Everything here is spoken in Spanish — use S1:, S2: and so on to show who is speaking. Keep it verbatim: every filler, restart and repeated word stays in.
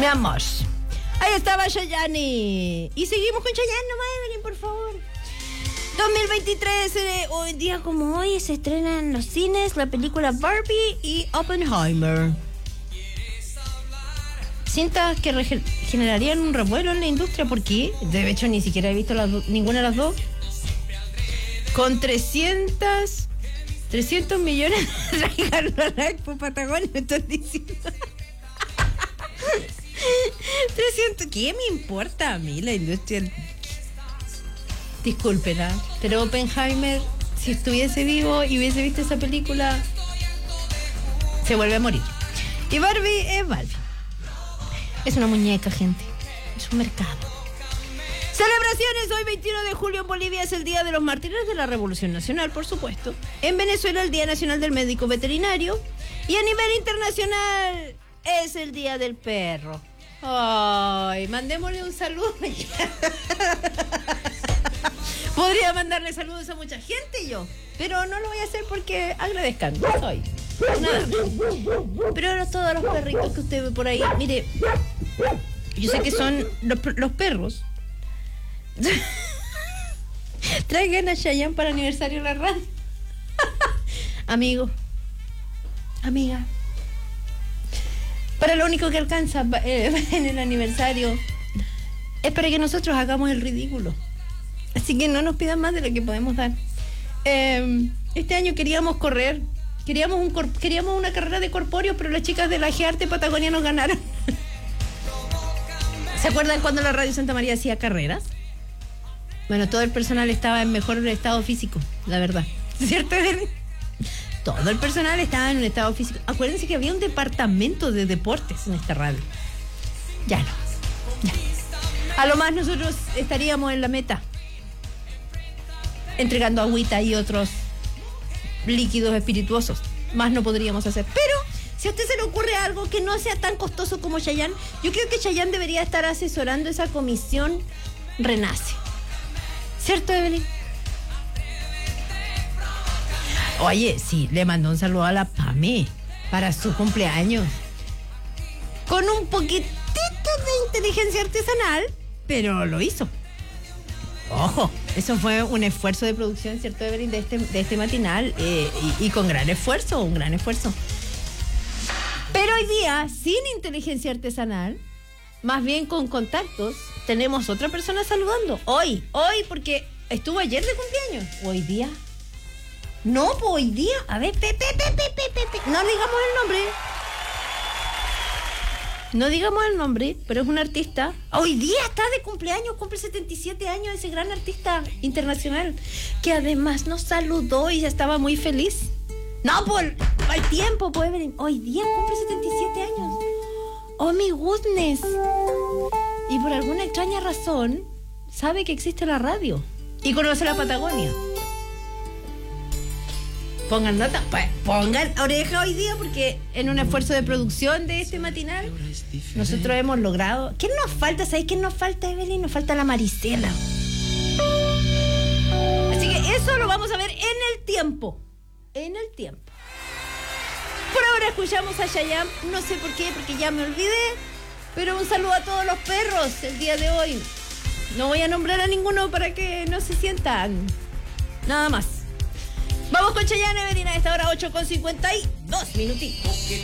S1: Mi amor. Ahí estaba Chayanne. Y seguimos con Chayanne nomás, Evelyn, por favor. dos mil veintitrés, eh, hoy día como hoy, se estrena en los cines la película Barbie y Oppenheimer. Cintas que rege- generarían un revuelo en la industria, porque de hecho ni siquiera he visto las do- ninguna de las dos. Con trescientos millones de regalos a la Expo Patagonia, me están diciendo. trescientos, ¿qué me importa a mí la industria? Disculpen, ¿eh? Pero Oppenheimer, si estuviese vivo y hubiese visto esa película, se vuelve a morir. Y Barbie es Barbie. Es una muñeca, gente. Es un mercado. Celebraciones. Hoy veintiuno de julio en Bolivia es el Día de los Mártires de la Revolución Nacional, por supuesto. En Venezuela el Día Nacional del Médico Veterinario. Y a nivel internacional es el Día del Perro. Ay, mandémosle un saludo. Podría mandarle saludos a mucha gente yo, pero no lo voy a hacer porque agradezcan. Soy nada. Pero ahora todos los perritos que usted ve por ahí, mire, yo sé que son los, los perros. Traigan a Chayanne para el aniversario de la radio. Amigo, amiga, para lo único que alcanza eh, en el aniversario es para que nosotros hagamos el ridículo. Así que no nos pidan más de lo que podemos dar. Eh, este año queríamos correr, queríamos, un cor- queríamos una carrera de corpóreos, pero las chicas de la G-Arte Patagonia nos ganaron. ¿Se acuerdan cuando la Radio Santa María hacía carreras? Bueno, todo el personal estaba en mejor estado físico, la verdad. ¿Cierto? Todo el personal estaba en un estado físico. Acuérdense que había un departamento de deportes en esta radio. Ya no. Ya. A lo más nosotros estaríamos en la meta, entregando agüita y otros líquidos espirituosos. Más no podríamos hacer. Pero si a usted se le ocurre algo que no sea tan costoso como Chayanne, yo creo que Chayanne debería estar asesorando esa comisión Renace. ¿Cierto, Evelyn? Oye, sí, le mandó un saludo a la Pame para su cumpleaños. Con un poquitito de inteligencia artesanal, pero lo hizo. Ojo, eso fue un esfuerzo de producción, ¿cierto, Evelyn? De este, de este matinal, eh, y, y con gran esfuerzo, un gran esfuerzo. Pero hoy día, sin inteligencia artesanal, más bien con contactos, tenemos otra persona saludando. Hoy, hoy, porque estuvo ayer de cumpleaños. Hoy día. No, pues hoy día. A ver, pe, pe, pe, pe, pe, pe, pe. No digamos el nombre. No digamos el nombre, pero es un artista. Hoy día está de cumpleaños, cumple setenta y siete años, ese gran artista internacional, que además nos saludó y ya estaba muy feliz. No, por el tiempo, pues, Evelyn. Hoy día cumple setenta y siete años. Oh, mi goodness. Y por alguna extraña razón, sabe que existe la radio y conoce la Patagonia. Pongan nota, pues pongan oreja hoy día, porque en un esfuerzo de producción de este matinal nosotros hemos logrado. ¿Qué nos falta? ¿Sabéis qué nos falta, Evelyn? Nos falta la Maricela. Así que eso lo vamos a ver en el tiempo. En el tiempo. Por ahora escuchamos a Chayanne, no sé por qué, porque ya me olvidé, pero un saludo a todos los perros el día de hoy. No voy a nombrar a ninguno para que no se sientan. Nada más. Vamos con Chayanne, Evelyn, a esta hora ocho con cincuenta y dos minutitos.